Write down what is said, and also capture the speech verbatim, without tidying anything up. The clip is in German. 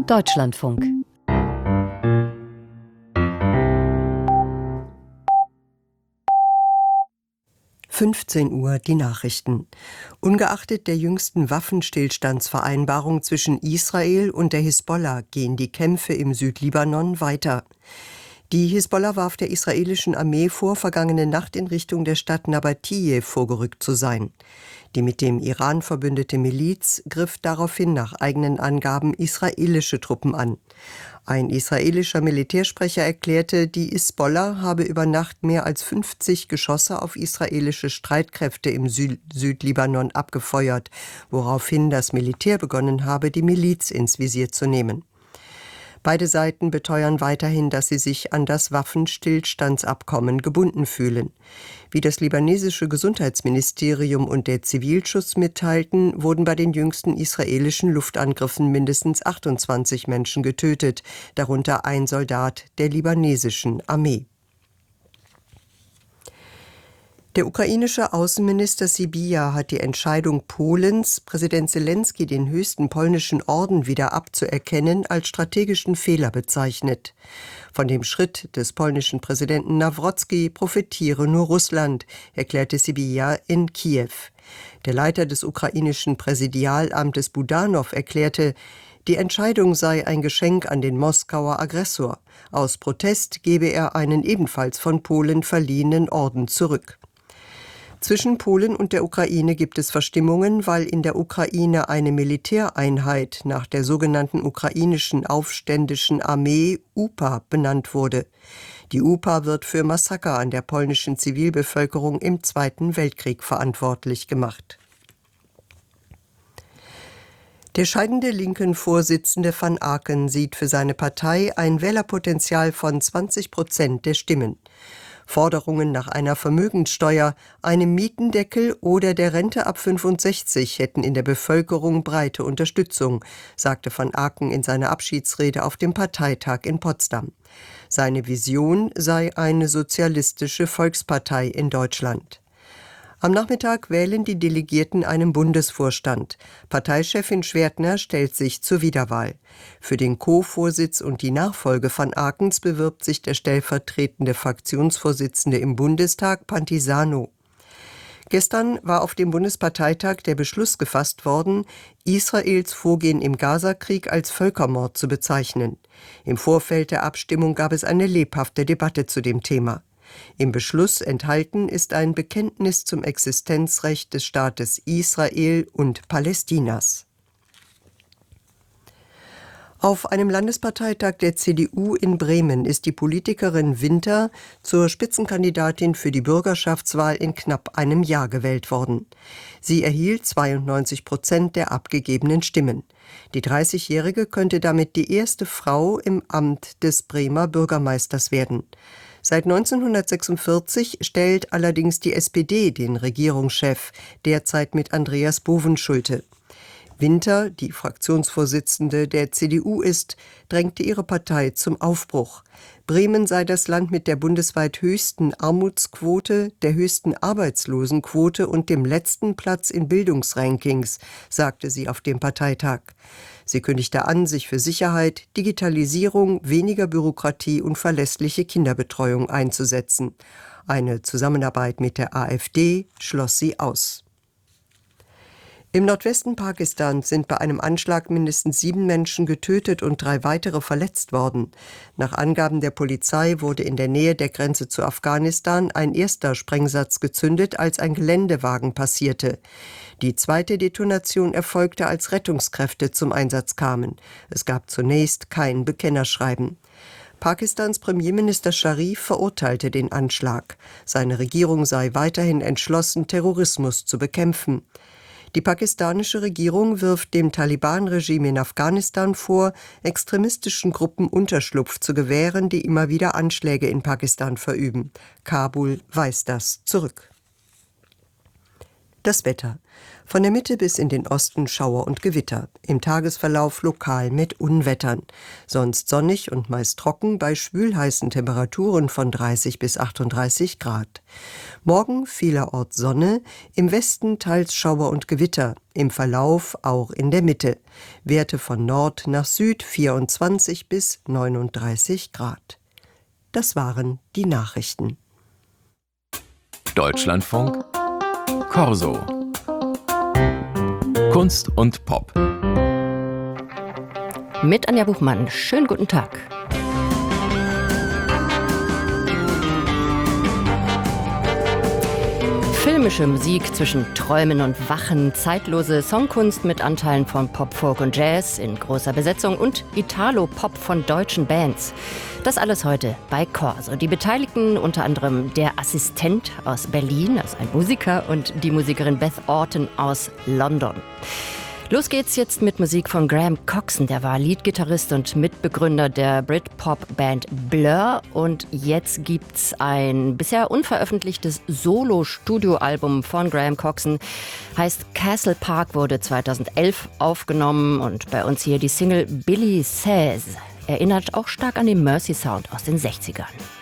Deutschlandfunk. fünfzehn Uhr die Nachrichten. Ungeachtet der jüngsten Waffenstillstandsvereinbarung zwischen Israel und der Hisbollah gehen die Kämpfe im Südlibanon weiter. Die Hisbollah warf der israelischen Armee vor, vergangene Nacht in Richtung der Stadt Nabatieh vorgerückt zu sein. Die mit dem Iran verbündete Miliz griff daraufhin nach eigenen Angaben israelische Truppen an. Ein israelischer Militärsprecher erklärte, die Hisbollah habe über Nacht mehr als fünfzig Geschosse auf israelische Streitkräfte im Sü- Südlibanon abgefeuert, woraufhin das Militär begonnen habe, die Miliz ins Visier zu nehmen. Beide Seiten beteuern weiterhin, dass sie sich an das Waffenstillstandsabkommen gebunden fühlen. Wie das libanesische Gesundheitsministerium und der Zivilschutz mitteilten, wurden bei den jüngsten israelischen Luftangriffen mindestens achtundzwanzig Menschen getötet, darunter ein Soldat der libanesischen Armee. Der ukrainische Außenminister Sybiha hat die Entscheidung Polens, Präsident Selenskyj den höchsten polnischen Orden wieder abzuerkennen, als strategischen Fehler bezeichnet. Von dem Schritt des polnischen Präsidenten Nawrocki profitiere nur Russland, erklärte Sybiha in Kiew. Der Leiter des ukrainischen Präsidialamtes Budanow erklärte, die Entscheidung sei ein Geschenk an den Moskauer Aggressor. Aus Protest gebe er einen ebenfalls von Polen verliehenen Orden zurück. Zwischen Polen und der Ukraine gibt es Verstimmungen, weil in der Ukraine eine Militäreinheit nach der sogenannten ukrainischen Aufständischen Armee U P A benannt wurde. Die U P A wird für Massaker an der polnischen Zivilbevölkerung im Zweiten Weltkrieg verantwortlich gemacht. Der scheidende linken Vorsitzende van Aken sieht für seine Partei ein Wählerpotenzial von zwanzig Prozent der Stimmen. Forderungen nach einer Vermögenssteuer, einem Mietendeckel oder der Rente ab fünfundsechzig hätten in der Bevölkerung breite Unterstützung, sagte van Aken in seiner Abschiedsrede auf dem Parteitag in Potsdam. Seine Vision sei eine sozialistische Volkspartei in Deutschland. Am Nachmittag wählen die Delegierten einen Bundesvorstand. Parteichefin Schwertner stellt sich zur Wiederwahl. Für den Co-Vorsitz und die Nachfolge van Akens bewirbt sich der stellvertretende Fraktionsvorsitzende im Bundestag, Pantisano. Gestern war auf dem Bundesparteitag der Beschluss gefasst worden, Israels Vorgehen im Gazakrieg als Völkermord zu bezeichnen. Im Vorfeld der Abstimmung gab es eine lebhafte Debatte zu dem Thema. Im Beschluss enthalten ist ein Bekenntnis zum Existenzrecht des Staates Israel und Palästinas. Auf einem Landesparteitag der C D U in Bremen ist die Politikerin Winter zur Spitzenkandidatin für die Bürgerschaftswahl in knapp einem Jahr gewählt worden. Sie erhielt zweiundneunzig Prozent der abgegebenen Stimmen. Die dreißigjährige könnte damit die erste Frau im Amt des Bremer Bürgermeisters werden. Seit neunzehnhundertsechsundvierzig stellt allerdings die S P D den Regierungschef, derzeit mit Andreas Bovenschulte. Winter, die Fraktionsvorsitzende der C D U ist, drängte ihre Partei zum Aufbruch. Bremen sei das Land mit der bundesweit höchsten Armutsquote, der höchsten Arbeitslosenquote und dem letzten Platz in Bildungsrankings, sagte sie auf dem Parteitag. Sie kündigte an, sich für Sicherheit, Digitalisierung, weniger Bürokratie und verlässliche Kinderbetreuung einzusetzen. Eine Zusammenarbeit mit der AfD schloss sie aus. Im Nordwesten Pakistans sind bei einem Anschlag mindestens sieben Menschen getötet und drei weitere verletzt worden. Nach Angaben der Polizei wurde in der Nähe der Grenze zu Afghanistan ein erster Sprengsatz gezündet, als ein Geländewagen passierte. Die zweite Detonation erfolgte, als Rettungskräfte zum Einsatz kamen. Es gab zunächst kein Bekennerschreiben. Pakistans Premierminister Scharif verurteilte den Anschlag. Seine Regierung sei weiterhin entschlossen, Terrorismus zu bekämpfen. Die pakistanische Regierung wirft dem Taliban-Regime in Afghanistan vor, extremistischen Gruppen Unterschlupf zu gewähren, die immer wieder Anschläge in Pakistan verüben. Kabul weist das zurück. Das Wetter. Von der Mitte bis in den Osten Schauer und Gewitter. Im Tagesverlauf lokal mit Unwettern. Sonst sonnig und meist trocken bei schwülheißen Temperaturen von dreißig bis achtunddreißig Grad. Morgen vielerorts Sonne, im Westen teils Schauer und Gewitter, im Verlauf auch in der Mitte. Werte von Nord nach Süd vierundzwanzig bis neununddreißig Grad. Das waren die Nachrichten. Deutschlandfunk Corso. Kunst und Pop. Mit Anja Buchmann. Schönen guten Tag. Filmische Musik zwischen Träumen und Wachen, zeitlose Songkunst mit Anteilen von Pop, Folk und Jazz in großer Besetzung und Italo-Pop von deutschen Bands. Das alles heute bei Corso. Die Beteiligten unter anderem der Assistent aus Berlin, also ein Musiker, und die Musikerin Beth Orton aus London. Los geht's jetzt mit Musik von Graham Coxon, der war Leadgitarrist und Mitbegründer der Britpop-Band Blur. Und jetzt gibt's ein bisher unveröffentlichtes Solo-Studioalbum von Graham Coxon. Heißt Castle Park, wurde zweitausendelf aufgenommen und bei uns hier die Single Billy Says. Erinnert auch stark an den Mercy Sound aus den sechzigern.